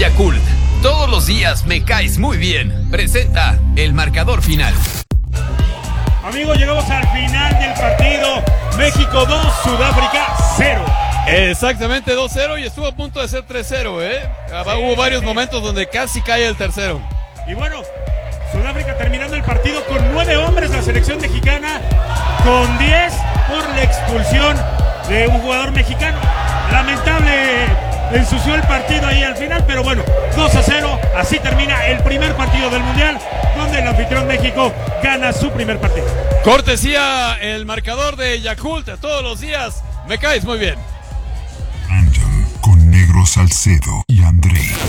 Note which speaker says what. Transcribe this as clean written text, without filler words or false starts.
Speaker 1: Yakult. Todos los días me caes muy bien. Presenta el marcador final.
Speaker 2: Amigos, llegamos al final del partido. México 2, Sudáfrica 0.
Speaker 3: Exactamente 2-0 y estuvo a punto de ser 3-0, Hubo varios momentos donde casi cae el tercero.
Speaker 2: Y bueno, Sudáfrica terminando el partido con 9 hombres, la selección mexicana con 10 por la expulsión de un jugador mexicano. Lamentable, ensució el partido ahí al final, pero bueno, 2-0, así termina el primer partido del Mundial, donde el anfitrión México gana su primer partido.
Speaker 3: Cortesía el marcador de Yakult. Todos los días me caes muy bien.
Speaker 4: Con Negro Salcedo y André.